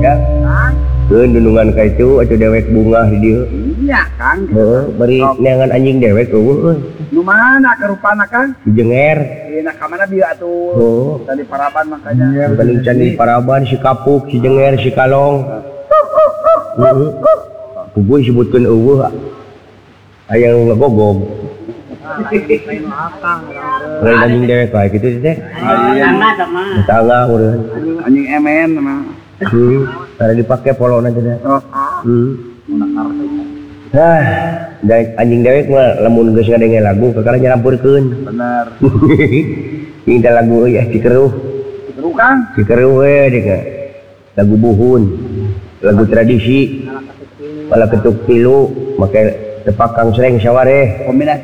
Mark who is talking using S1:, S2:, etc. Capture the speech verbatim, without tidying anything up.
S1: ya.
S2: Kang.
S1: Keun dunungan ka itu atuh dewek bunga di dieu.
S2: Iya, Kang.
S1: Heeh, bari neangan anjing dewek eueuh euy.
S2: Nu mana ke rupana, Kang?
S1: Di Jenger.
S2: Dina ka mana bieu atuh?
S1: Oh.
S2: Tadi paraban makanya.
S1: Paling candi Paraban, si Kapuk, si Jenger, si Kalong. Heeh. Puguy sebutkeun eueuh. Aya nu ngagogog. Lain anjing dewek kayak gitu teh. Tangga urang.
S2: Anjing emen mah.
S1: Hmm, ada dipakai polona teh.
S2: Oh.
S1: Hmm. Nah, dari anjing dewek mah lamun geus ngadenge lagu kakara nyarampurkeun.
S2: Bener.
S1: Ini lagu ya Cikeruh.
S2: Cikeruh, Kang.
S1: Cikeruh we deka. Lagu buhun. Lagu tradisi. Pala ketuk tilu make tepakang sreng sawareh.
S2: Kombinasi